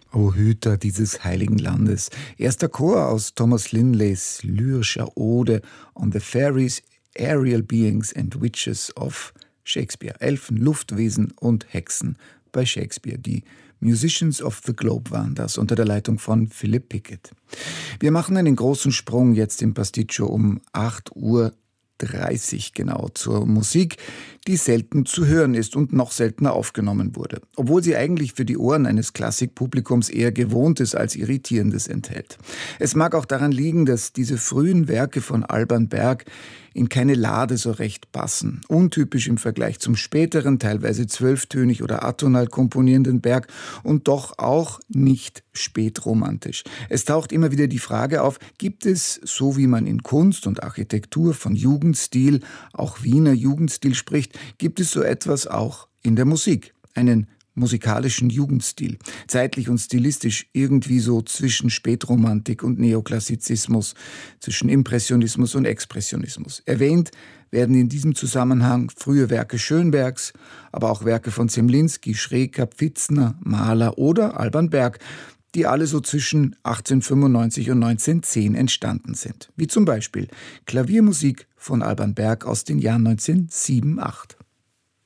O Hüter dieses heiligen Landes. Erster Chor aus Thomas Linleys lyrischer Ode On the Fairies, Aerial Beings and Witches of Shakespeare. Elfen, Luftwesen und Hexen bei Shakespeare. Die Musicians of the Globe waren das, unter der Leitung von Philip Pickett. Wir machen einen großen Sprung jetzt im Pasticcio um 8:30 genau zur Musik, die selten zu hören ist und noch seltener aufgenommen wurde, obwohl sie eigentlich für die Ohren eines Klassikpublikums eher Gewohntes als Irritierendes enthält. Es mag auch daran liegen, dass diese frühen Werke von Alban Berg in keine Lade so recht passen. Untypisch im Vergleich zum späteren, teilweise zwölftönig oder atonal komponierenden Berg und doch auch nicht spätromantisch. Es taucht immer wieder die Frage auf, gibt es, so wie man in Kunst und Architektur von Jugendstil, auch Wiener Jugendstil spricht, gibt es so etwas auch in der Musik, einen musikalischen Jugendstil, zeitlich und stilistisch irgendwie so zwischen Spätromantik und Neoklassizismus, zwischen Impressionismus und Expressionismus. Erwähnt werden in diesem Zusammenhang frühe Werke Schönbergs, aber auch Werke von Zemlinsky, Schreker, Pfitzner, Mahler oder Alban Berg, die alle so zwischen 1895 und 1910 entstanden sind. Wie zum Beispiel Klaviermusik von Alban Berg aus den Jahren 1907, 8.